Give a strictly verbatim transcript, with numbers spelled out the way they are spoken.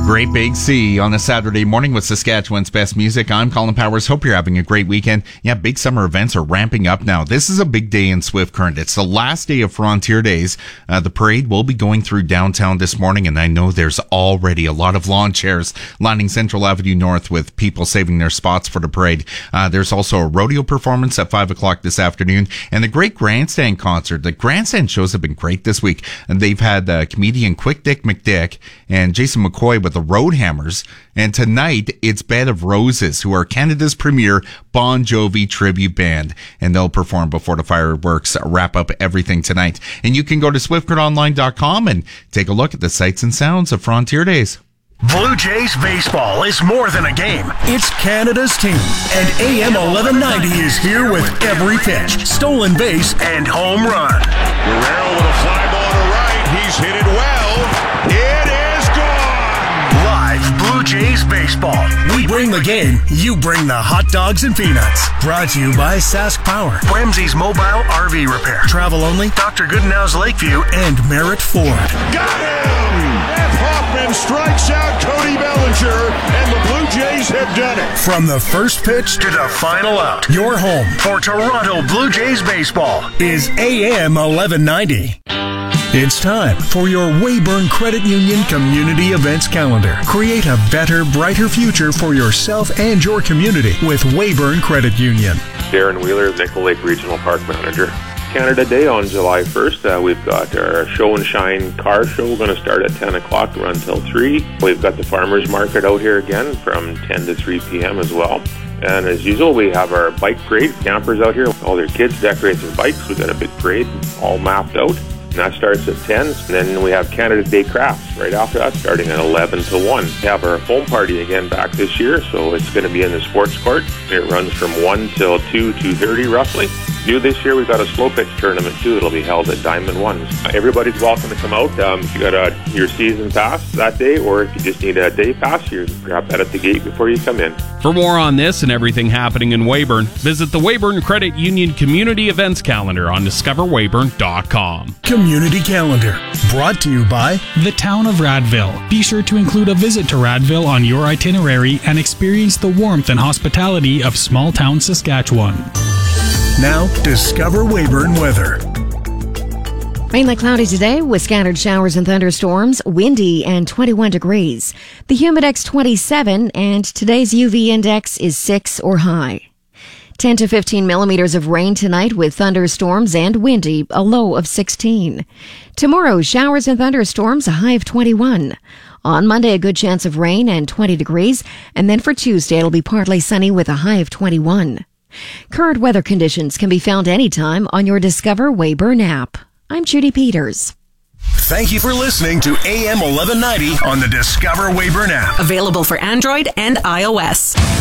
Great Big Sea on a Saturday morning with Saskatchewan's best music. I'm Colin Powers. Hope you're having a great weekend. Yeah, big summer events are ramping up now. This is a big day in Swift Current. It's the last day of Frontier Days. Uh, the parade will be going through downtown this morning, and I know there's already a lot of lawn chairs lining Central Avenue North with people saving their spots for the parade. Uh, there's also a rodeo performance at five o'clock this afternoon, and the Great Grandstand Concert. The Grandstand shows have been great this week, and they've had uh, comedian Quick Dick McDick and Jason McCoy with the Roadhammers, and tonight it's Bed of Roses, who are Canada's premier Bon Jovi tribute band, and they'll perform before the fireworks wrap up everything tonight. And you can go to swift current online dot com and take a look at the sights and sounds of Frontier Days. Blue Jays baseball is more than a game. It's Canada's team. And A M eleven ninety is here with every pitch, stolen base, and home run. Guerrero with a fly ball to right. He's hit it well. It is gone. Live Blue Jays baseball. We bring the game. You bring the hot dogs and peanuts. Brought to you by Sask Power, Ramsey's Mobile R V Repair, Travel Only, Doctor Goodenow's Lakeview, and Merritt Ford. Got him! F. Hoffman strikes out Cody Bellinger, and the Blue Jays have done it. From the first pitch to the final out, your home for Toronto Blue Jays baseball is A M eleven ninety. It's time for your Weyburn Credit Union Community Events Calendar. Create a better, brighter future for yourself and your community with Weyburn Credit Union. Darren Wheeler, Nickel Lake Regional Park Manager. Canada Day on July first. Uh, we've got our Show and Shine car show going to start at ten o'clock, run till three. We've got the farmers market out here again from ten to three p.m. as well. And as usual, we have our bike parade. Campers out here, all their kids decorate their bikes. We've got a big parade all mapped out. And that starts at ten. And then we have Canada Day Crafts right after that, starting at eleven to one. We have our foam party again back this year, so it's going to be in the sports court. It runs from one till two, two thirty roughly. New this year, we've got a slow pitch tournament too. It'll be held at Diamond Ones. Everybody's welcome to come out. Um, if you got a, your season pass that day, or if you just need a day pass, you grab that at the gate before you come in. For more on this and everything happening in Weyburn, visit the Weyburn Credit Union Community Events Calendar on discover weyburn dot com. Community Calendar, brought to you by the Town of Radville. Be sure to include a visit to Radville on your itinerary and experience the warmth and hospitality of small town Saskatchewan. Now, discover Weyburn weather. Mainly cloudy today with scattered showers and thunderstorms, windy and twenty-one degrees. The Humidex twenty-seven, and today's U V index is six or high. ten to fifteen millimeters of rain tonight with thunderstorms and windy, a low of sixteen. Tomorrow, showers and thunderstorms, a high of twenty-one. On Monday, a good chance of rain and twenty degrees, and then for Tuesday, it'll be partly sunny with a high of twenty-one. Current weather conditions can be found anytime on your Discover Weyburn app. I'm Judy Peters. Thank you for listening to A M eleven ninety on the Discover Weyburn app. Available for Android and iOS.